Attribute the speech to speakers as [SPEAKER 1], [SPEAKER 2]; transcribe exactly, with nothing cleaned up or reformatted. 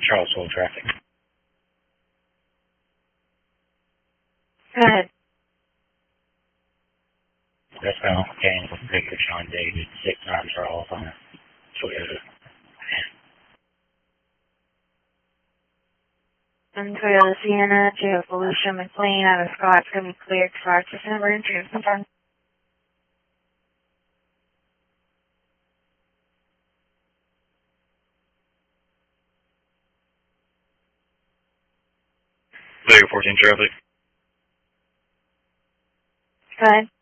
[SPEAKER 1] Charlottesville traffic.
[SPEAKER 2] Go ahead.
[SPEAKER 1] Westbound Canyon with Victor John David, six nine Charles on a Toyota.
[SPEAKER 2] And Toyota Sienna to Felicia McLean out of Scott's going to be cleared for access number and two. Confirm.
[SPEAKER 3] Vega fourteen traffic.
[SPEAKER 2] Go ahead.